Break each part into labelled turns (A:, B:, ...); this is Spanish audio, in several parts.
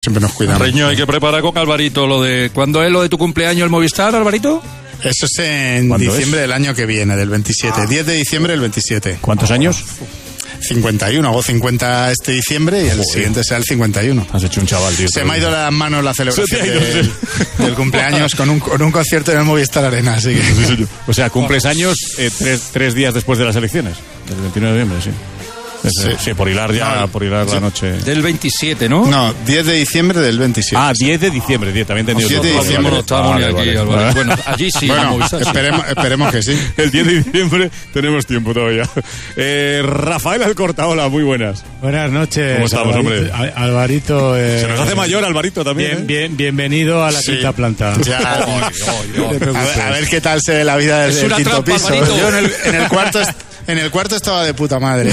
A: siempre nos cuidamos.
B: Reño, hay que preparar con Alvarito lo de... ¿Cuándo es lo de tu cumpleaños el Movistar, Alvarito?
A: Eso es en diciembre del año que viene, del 27. 10 de diciembre del 27.
C: ¿Cuántos años?
A: 51, hago 50 este diciembre y el siguiente será el 51.
C: Has hecho un chaval, tío.
A: Se me ha ido de las manos la celebración del cumpleaños con un concierto en el Movistar Arena, así que...
C: O sea, cumples años 3 días después de las elecciones, del 29 de noviembre, sí. Sí, por hilar la noche.
B: Del 27, ¿no?
A: No, 10 de diciembre del 27.
C: Ah, 10 de diciembre, también entendido.
A: 10 de diciembre.
B: No estábamos ni aquí, Álvaro. Bueno, allí sí.
A: Bueno, esperemos que sí.
C: El 10 de diciembre tenemos tiempo todavía. Rafael Alcortaola, muy buenas.
D: Buenas noches.
C: ¿Cómo estamos, hombre?
D: Alvarito.
C: Se nos hace mayor Alvarito también.
D: Bienvenido a la quinta planta.
A: Ya, a ver qué tal se ve la vida del quinto piso. Yo en el cuarto estaba de puta madre.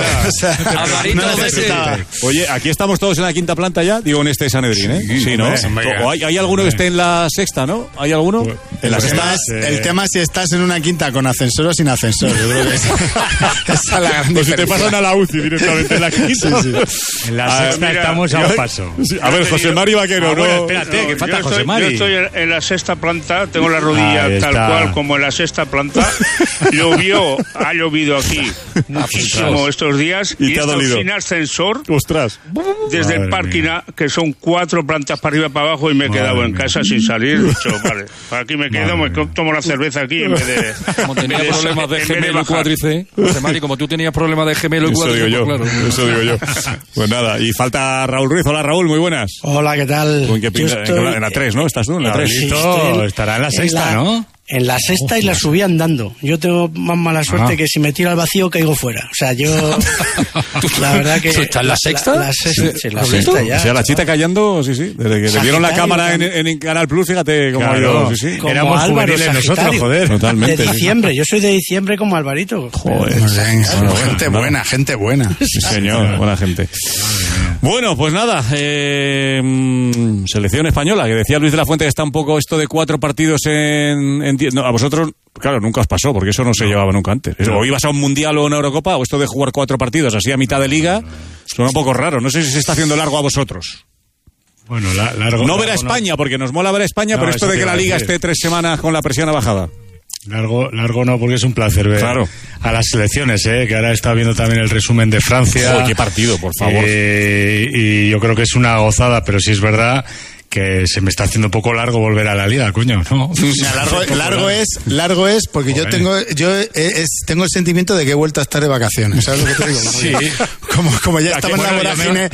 C: Oye, aquí estamos todos en la quinta planta ya, digo en este Sanedrín, ¿eh? Sí, ¿no? ¿O hay alguno que esté en la sexta, no? ¿Hay alguno? En la sexta.
A: El tema es si estás en una quinta con ascensor o sin ascensor. Yo creo que esa es la gran diferencia.
C: Si te pasan a la UCI directamente en la quinta.
D: Sí. En la sexta estamos a un paso.
C: A ver, José Mari Vaquero, ¿no?
D: Espérate, que falta José Mari.
E: Yo estoy en la sexta planta, tengo la rodilla tal cual como en la sexta planta. Ha llovido aquí muchísimo estos días y he estado sin ascensor.
C: Ostras.
E: Desde el parking, que son 4 plantas para arriba y para abajo, y me he quedado en casa sin salir. He dicho, vale, aquí me quedo, me tomo la cerveza aquí en vez de...
B: Como tenía problemas de gemelo y cuádriceps, José Mari, como tú tenías problemas de gemelo y cuádriceps, claro.
C: Eso digo yo. Pues nada, y falta Raúl Ruiz. Hola, Raúl, muy buenas.
F: Hola, ¿qué tal?
C: En la 3, ¿no? ¿Estás tú? En la 3.
D: Estará en la sexta, ¿no?
F: En la sexta y la subí andando. Yo tengo más mala suerte que si me tiro al vacío caigo fuera. O sea, yo... la verdad que...
B: ¿Estás en la sexta?
F: La sexta ya.
C: O sea, la chita callando, sí. Desde que le dieron la cámara en Canal Plus, fíjate cómo ha ido. Sí.
F: Como
D: éramos
F: Álvaro
D: juveniles nosotros, joder.
C: Totalmente.
F: De diciembre. Yo soy de diciembre como Alvarito.
C: Joder.
A: Gente buena.
C: Sí, señor. Buena gente. Bueno, pues nada. Selección española, que decía Luis de la Fuente que está un poco esto de 4 partidos en no, a vosotros, claro, nunca os pasó, porque eso no se llevaba nunca antes. O ibas a un Mundial o una Eurocopa, o esto de jugar 4 partidos así a mitad de liga, suena un poco raro. No sé si se está haciendo largo a vosotros.
D: Bueno, largo.
C: No ver a España, porque nos mola ver a España, pero esto de que la liga esté 3 semanas con la presión bajada.
D: Largo no, porque es un placer ver a las selecciones, que ahora he estado viendo también el resumen de Francia.
C: ¡Qué partido, por favor!
D: Y yo creo que es una gozada, pero sí es verdad que se me está haciendo un poco largo volver a la liga, coño, ¿no?
A: Largo es porque yo tengo el sentimiento de que he vuelto a estar de vacaciones, ¿sabes lo que te digo?
D: Sí.
A: Como ya estaba en la vorágine,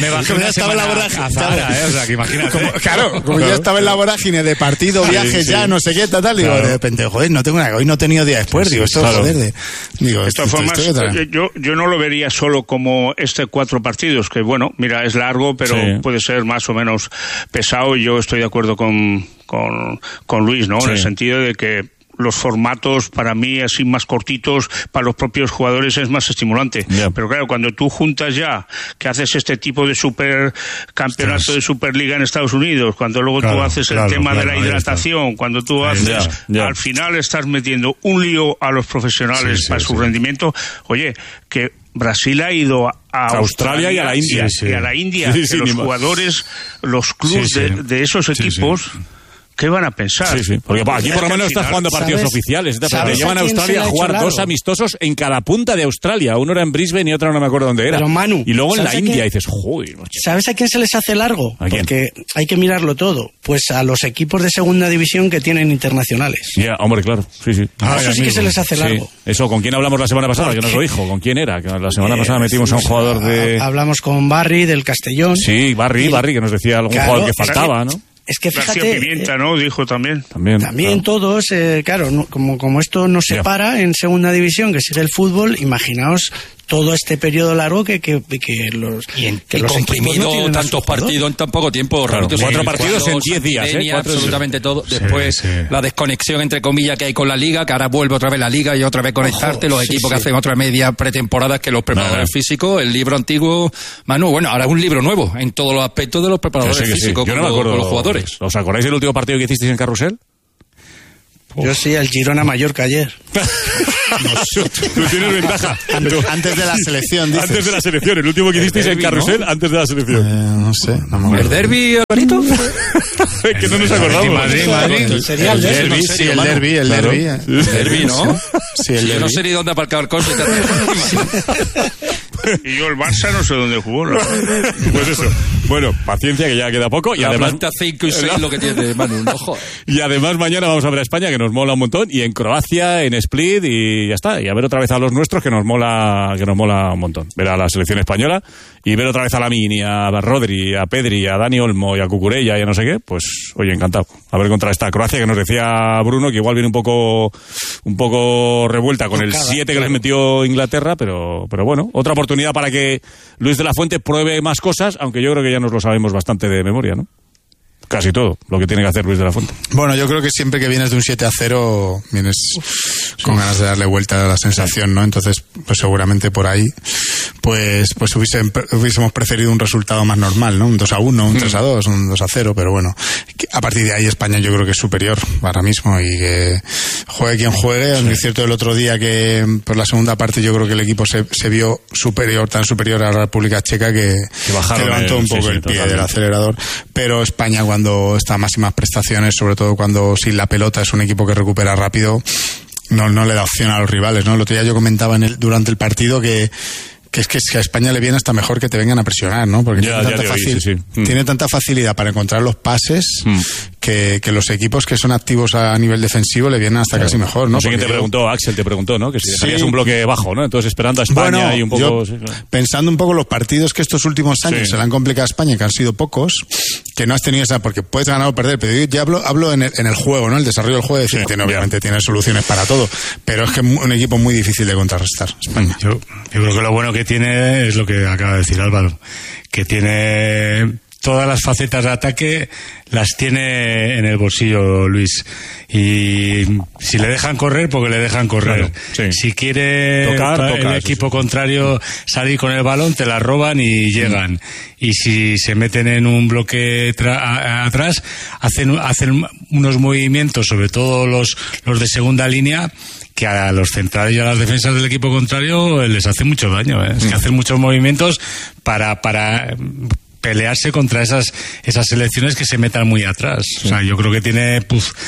A: como ya estaba en la vorágine de partido, viajes ya, no sé qué, tal, digo, de repente, joder, no tengo nada, hoy no he tenido día después, digo, esto joder, digo,
E: de todas formas, yo no lo vería solo como 4 partidos, que bueno, mira, es largo, pero puede ser más o menos pesado. Yo estoy de acuerdo con Luis, ¿no? En el sentido de que los formatos, para mí, así más cortitos, para los propios jugadores es más estimulante. Pero claro, cuando tú juntas ya, que haces este tipo de supercampeonato de Superliga en Estados Unidos, cuando luego tú haces el tema de la hidratación, cuando tú haces, al final estás metiendo un lío a los profesionales para su rendimiento. Oye, que Brasil ha ido a Australia y a la India. Y a la India, que los jugadores, los clubes de esos equipos... ¿Qué van a pensar?
C: Sí, porque aquí por lo menos estás jugando partidos oficiales. Te llevan a Australia a jugar 2 amistosos en cada punta de Australia. Uno era en Brisbane y otro no me acuerdo dónde era.
F: Pero Manu,
C: y luego en la India dices, joder.
F: ¿Sabes a quién se les hace largo? Porque hay que mirarlo todo. Pues a los equipos de segunda división que tienen internacionales.
C: Hombre, claro. Sí.
F: Eso sí que se les hace largo.
C: Eso, ¿con quién hablamos la semana pasada? Que nos lo dijo. ¿Con quién era? Que la semana pasada metimos a un jugador de...
F: Hablamos con Barry del Castellón.
C: Sí, Barry, que nos decía algún jugador que faltaba, ¿no?
F: Es que fíjate,
E: García Pimienta, ¿no? Dijo también.
F: También todos, claro, como esto nos separa en segunda división, que sigue el fútbol, imaginaos todo este periodo largo que los
B: comprimido tantos partidos en tan poco tiempo.
C: Claro, 4 partidos en 10 días,
B: absolutamente todo. Después la desconexión entre comillas que hay con la liga, que ahora vuelve otra vez la liga y otra vez conectarte, los equipos que hacen otra media pretemporada que los preparadores físicos, el libro antiguo, Manu, bueno, ahora es un libro nuevo en todos los aspectos de los preparadores físicos.
C: Yo no me acuerdo,
B: con los jugadores.
C: ¿Os acordáis del último partido que hicisteis en Carrusel?
F: Yo sí, el Girona-Mallorca ayer.
C: Tú tienes ventaja.
A: Antes de la selección, dices.
C: Antes de la selección, el último que hicisteis en Carrusel, ¿no? Antes de la selección.
A: No sé, no me acuerdo.
B: ¿El derbi, Alvarito?
C: Es que no nos acordamos.
A: Madrid.
F: Sería el derbi.
A: Sí, el derbi.
B: El derbi, ¿no?
A: Sí, el
B: Yo no
A: derbi.
B: sé ni dónde aparcar el coche.
E: Y yo el Barça no sé dónde jugó. ¿No?
C: Pues eso. Bueno, paciencia, que ya queda poco. Y
B: La
C: además,
B: planta 5 y 6 lo que tiene, Manu, no joder.
C: y además mañana vamos a ver a España, que nos mola un montón, y en Croacia, en Split, y ya está. Y a ver otra vez a los nuestros, que nos mola un montón. Ver a la selección española y ver otra vez a Lamine, a Rodri, a Pedri, a Dani Olmo y a Cucurella y a no sé qué, pues oye, encantado. A ver contra esta Croacia, que nos decía Bruno que igual viene un poco revuelta con el 7 que les metió Inglaterra, pero bueno, otra oportunidad para que Luis de la Fuente pruebe más cosas, aunque yo creo que ya nos lo sabemos bastante de memoria, ¿no? Casi todo lo que tiene que hacer Luis de la Fuente.
A: Bueno, yo creo que siempre que vienes de un 7-0 vienes con ganas de darle vuelta a la sensación, ¿no? Entonces, pues seguramente por ahí pues hubiésemos preferido un resultado más normal, ¿no? Un 2-1, un 3-2, un 2-0, pero bueno, a partir de ahí España yo creo que es superior ahora mismo, y que juegue quien juegue. Sí. Es cierto, el otro día que por la segunda parte yo creo que el equipo se vio tan superior a la República Checa que levantó un poco el pie del acelerador, pero España cuando está a máximas prestaciones, sobre todo cuando sin la pelota es un equipo que recupera rápido, no le da opción a los rivales, ¿no? El otro día yo comentaba durante el partido que a España le viene hasta mejor que te vengan a presionar, ¿no? Porque tiene tanta facilidad para encontrar los pases que los equipos que son activos a nivel defensivo le vienen hasta casi mejor, ¿no?
C: No sé quién te preguntó, Axel te preguntó, ¿no? Que si dejarías un bloque bajo, ¿no? Entonces esperando a España y un poco...
A: Pensando un poco los partidos que estos últimos años se le han complicado a España, que han sido pocos, que no has tenido esa... Porque puedes ganar o perder, pero yo ya hablo en el juego, ¿no? El desarrollo del juego, obviamente tiene soluciones para todo, pero es que es un equipo muy difícil de contrarrestar, España.
D: Yo creo que lo bueno que tiene es lo que acaba de decir Álvaro, que tiene todas las facetas de ataque, las tiene en el bolsillo Luis, y si le dejan correr, porque le dejan correr. Claro, si quiere el equipo contrario salir con el balón, te la roban y llegan, y si se meten en un bloque atrás, hacen unos movimientos, sobre todo los de segunda línea, que a los centrales y a las defensas del equipo contrario les hace mucho daño, ¿eh? Es que hacen muchos movimientos para pelearse contra esas selecciones que se metan muy atrás. O sea, yo creo que tiene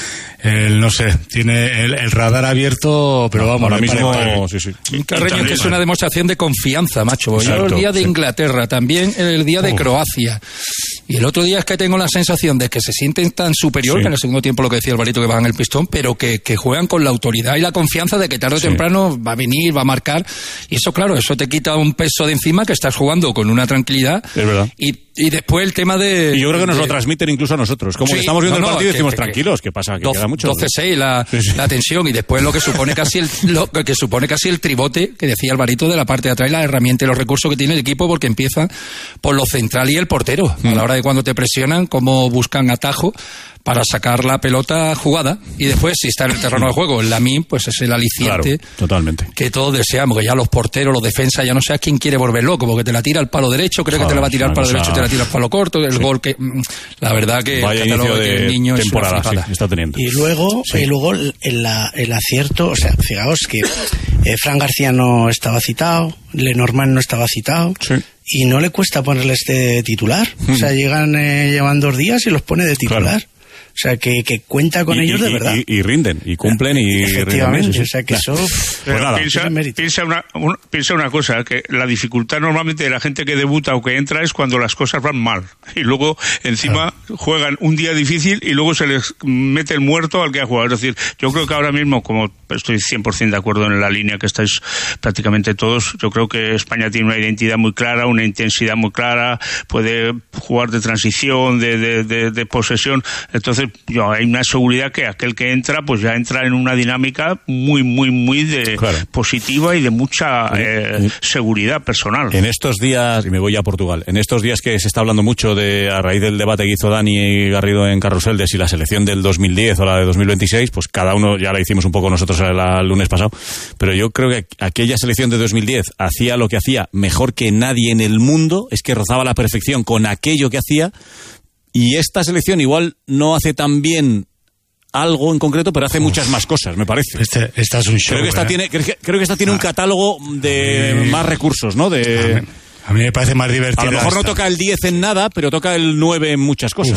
D: tiene el radar abierto, pero vamos,
C: ahora mismo
B: un Carreño que es una demostración de confianza, macho. Yo el día de Inglaterra, también el día de Croacia, y el otro día es que tengo la sensación de que se sienten tan superior, que en el segundo tiempo lo que decía Alvarito, que bajan el pistón, pero que juegan con la autoridad y la confianza de que tarde o temprano va a venir, va a marcar, y eso, claro, eso te quita un peso de encima, que estás jugando con una tranquilidad.
C: Es verdad.
B: Y después el tema de...
C: Y yo creo que nos lo transmiten incluso a nosotros. Como estamos viendo el partido y decimos, tranquilos, ¿qué pasa? Que queda mucho.
B: 12-6 la tensión, y después lo que supone casi el tribote que decía Alvarito de la parte de atrás, la herramienta y los recursos que tiene el equipo, porque empieza por lo central y el portero. A la hora de cuando te presionan, cómo buscan atajo para sacar la pelota jugada, y después, si está en el terreno de juego, el Lamine, pues es el aliciente,
C: claro, totalmente,
B: que todos deseamos, que ya los porteros, los defensas, ya no sé a quién quiere volver loco, porque te la tira al palo derecho, creo que te la va a tirar al palo derecho, te la tira al palo corto, el gol que... La verdad que
C: vaya
B: el
C: inicio
B: de
C: de
B: niño
C: temporada está teniendo.
F: Y luego el acierto, o sea, fijaos que Fran García no estaba citado, Lenormand no estaba citado, y no le cuesta ponerles de titular. O sea, llevan 2 días y los pone de titular. Claro. O sea, que cuenta con ellos de verdad.
C: Y rinden, y cumplen, y
F: efectivamente,
C: rinden.
F: O sea, que eso...
E: Pues nada, piensa una cosa, que la dificultad normalmente de la gente que debuta o que entra es cuando las cosas van mal. Y luego, encima, juegan un día difícil y luego se les mete el muerto al que ha jugado. Es decir, yo creo que ahora mismo, como estoy 100% de acuerdo en la línea que estáis prácticamente todos, yo creo que España tiene una identidad muy clara, una intensidad muy clara, puede jugar de transición, de posesión. Entonces, hay una seguridad que aquel que entra, pues ya entra en una dinámica muy positiva y de mucha seguridad personal.
C: En estos días, y me voy a Portugal, en estos días que se está hablando mucho a raíz del debate que hizo Dani y Garrido en Carrusel de si la selección del 2010 o la de 2026, pues cada uno, ya la hicimos un poco nosotros el lunes pasado, pero yo creo que aquella selección de 2010 hacía lo que hacía mejor que nadie en el mundo, es que rozaba la perfección con aquello que hacía. Y esta selección igual no hace tan bien algo en concreto, pero hace muchas más cosas, me parece.
D: Esta es un show.
C: Creo que esta tiene un catálogo de más recursos, ¿no?
D: A mí me parece más divertido.
C: A lo mejor no toca el 10 en nada, pero toca el 9 en muchas cosas.